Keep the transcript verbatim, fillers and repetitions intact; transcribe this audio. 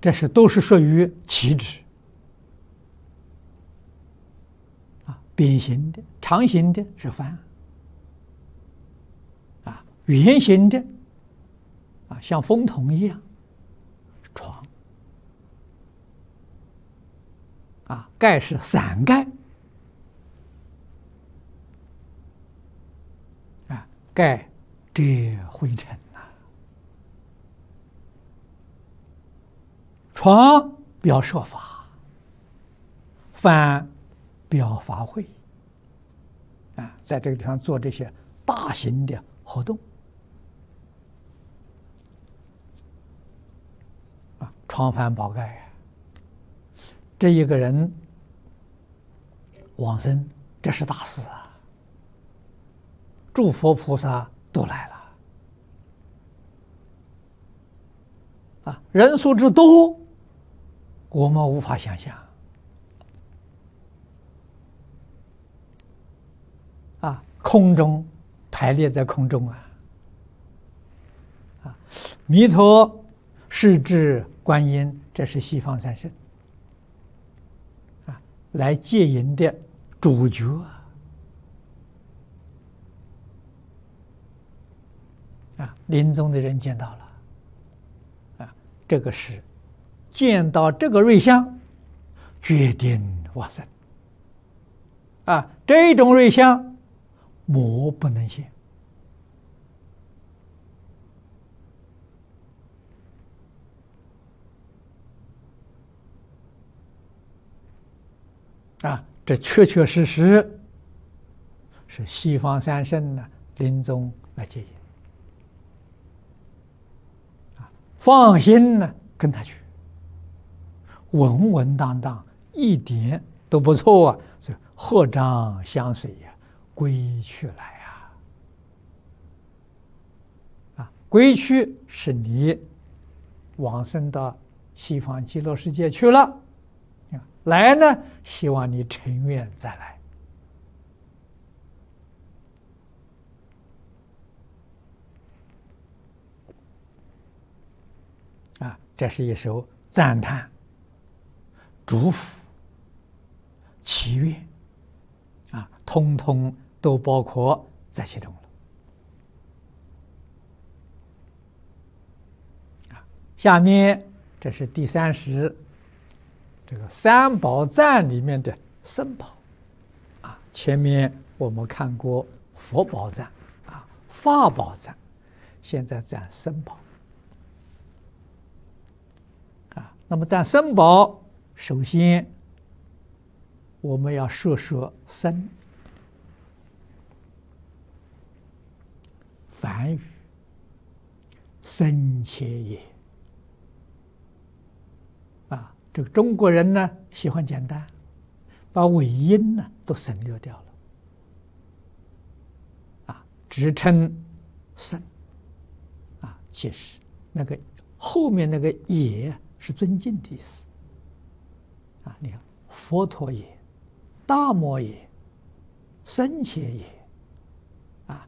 这是都是属于起止啊，扁形的、长形的是帆啊，圆形的啊，像风筒一样是床啊，盖是伞盖啊，盖遮灰尘。床表说法，帆表法会啊，在这个地方做这些大型的活动啊，床帆宝盖啊，这一个人往生，这是大事啊，诸佛菩萨都来了啊，人数之多，我们无法想象啊！空中排列在空中啊！啊，弥陀、世至、观音，这是西方三圣啊，来接引的主角啊！临终的人见到了啊，这个是。见到这个瑞相，决定往生啊！这种瑞相，魔不能现啊！这确确实实是西方三圣呢临终来接引啊！放心呢，跟他去。稳稳当当，一点都不错啊！所以合掌相随呀，归去来呀！啊，归去是你往生到西方极乐世界去了，来呢，希望你成愿再来。啊，这是一首赞叹。祝福、祈愿，啊，通通都包括在其中了。啊，下面这是第三十，这个三宝赞里面的僧宝，啊，前面我们看过佛宝赞，啊，法宝赞，现在赞僧宝，啊，那么赞僧宝。首先，我们要说说僧，梵语，僧切也。啊，这个中国人呢喜欢简单，把尾音呢都省略掉了，啊，只称僧，啊，其实那个后面那个也是尊敬的意思。啊，你看，佛陀也，大摩也，僧伽也，